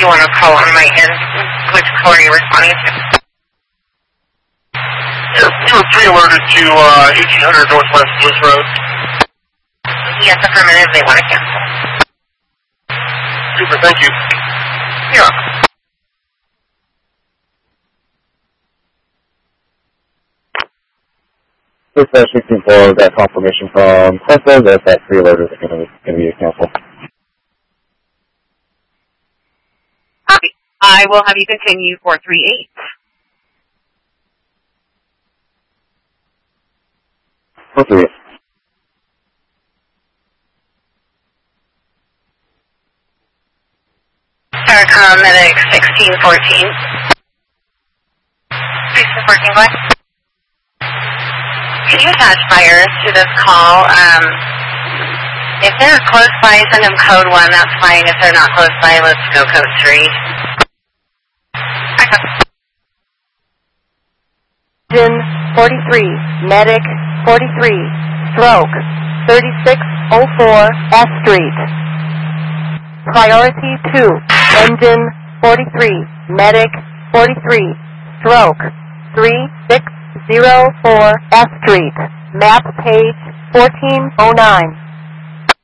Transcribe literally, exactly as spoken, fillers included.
you want to call on my end? Which call are you responding to? You were pre-alerted to uh, eighteen hundred Northwest Bliss Road. Yes, affirmative. They want to cancel. Super, thank you. You're welcome. This is sixteen four, got confirmation from Tesla that that pre-alert is going to be canceled. I will have you continue four three eight. four three eight. Starcom Medic sixteen fourteen. sixteen fourteen, go ahead. Can you attach fires to this call? Um, if they're close by, send them code one, that's fine. If they're not close by, let's go code three. Engine forty-three, Medic forty-three, Stroke thirty-six oh four S Street. Priority two, Engine forty-three, Medic forty-three, Stroke three six zero four S Street. Map page fourteen oh nine.